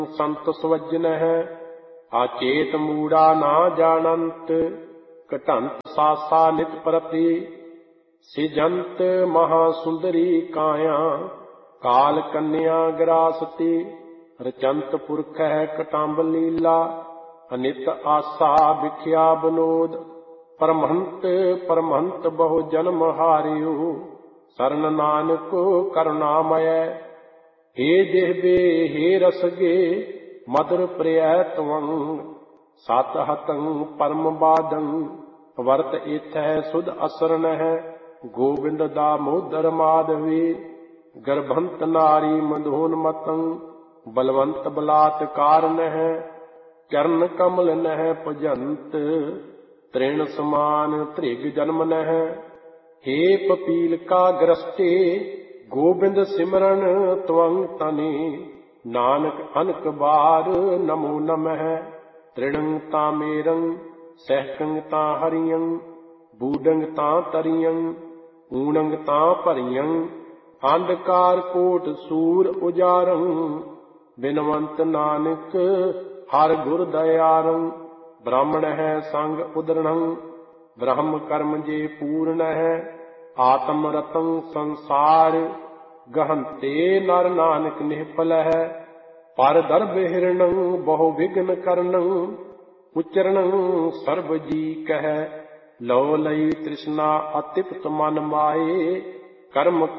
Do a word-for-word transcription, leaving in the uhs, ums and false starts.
संत स्वजन है, आचेत मूड़ा ना जानंत, कटंत सासा नित प्रति, सिजंत महासुंदरी काया, काल कन्या ग्रासती, रचंत पुरख है कटंब लीला, अनित आसा बिख्या बनोद, परमहंत परमहंत बहु जन्म हारियो, शरण नानक करुणामय। हे देहबे हे रसगे मधुर प्रिय त्वं, सत हतं परम बादं, वर्त इथै सुध असरण है, गोविंद दामोदर माधवी। गर्भंत नारी मधोन्मतं, बलवंत बलात्कार नह, चरण कमल नह भजंत, तृण समान त्रिग जन्म नह। हे पपील का ग्रस्ते गोविंद सिमरन त्वं तनि, नानक अनक बार नमो नमः। तृणं तामेरं सहकं ता हरियं, बूढ़ं ता तरियं, ऊणं ता भरियं, अंधकार कोट सूर उजारं, बिनवंत नानक हर गुर दयारं। ब्राह्मण है संग उदरणं, ब्रह्म कर्म जे पूर्ण है, आत्म रतं संसार गहंते नर नानक निष्फल है। पर दर्भ हिरणं बहु विघ्न करणं, उच्चरणं सर्व जी कह, लौ लई तृष्णा अतिप्त मन माए, कर्म